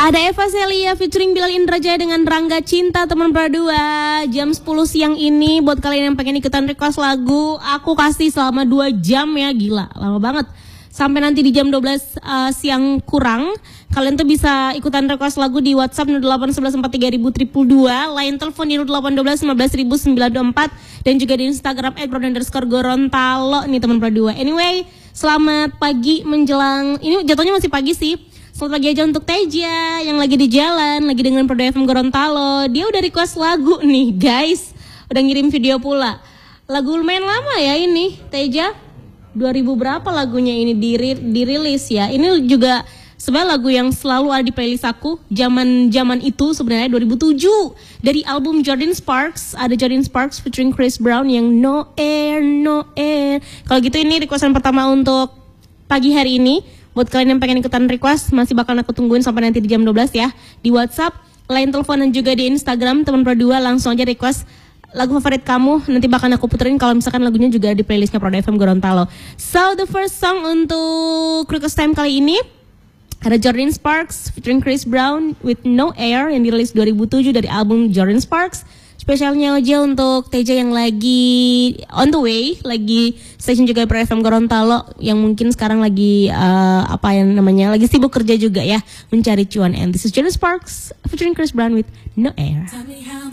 Ada Eva Celia featuring Bilal Indrajaya dengan Rangga Cinta, teman berdua. Jam 10 siang ini buat kalian yang pengen ikutan request lagu, aku kasih selama 2 jam ya, gila, lama banget. Sampai nanti di jam 12 siang kurang, kalian tuh bisa ikutan request lagu di WhatsApp 08114322, line telepon di 0812 14924, dan juga di Instagram @brown_gorontalo nih teman berdua. Anyway, selamat pagi menjelang, ini jatuhnya masih pagi sih. Selamat pagi aja untuk Teja yang lagi di jalan, lagi dengan Pro FM Gorontalo. Dia udah request lagu nih guys, udah ngirim video pula. Lagu lumayan lama ya ini, Teja. 2000 berapa lagunya ini dirilis ya. Ini juga sebenarnya lagu yang selalu ada di playlist aku zaman itu, sebenarnya 2007, dari album Jordin Sparks. Ada Jordin Sparks featuring Chris Brown yang No Air, No Air. Kalau gitu ini requestan pertama untuk pagi hari ini. Buat kalian yang pengen ikutan request, masih bakal aku tungguin sampai nanti di jam 12 ya. Di WhatsApp, line telepon, dan juga di Instagram teman berdua, langsung aja request lagu favorit kamu, nanti bakal aku puterin kalau misalkan lagunya juga di playlistnya Pro FM Gorontalo. So the first song untuk request time kali ini ada Jordin Sparks featuring Chris Brown with No Air yang dirilis 2007 dari album Jordin Sparks. Spesialnya aja untuk Teja yang lagi on the way, lagi station juga Pro FM Gorontalo, yang mungkin sekarang lagi lagi sibuk kerja juga ya, mencari cuan. And this is Jordin Sparks featuring Chris Brown with No Air.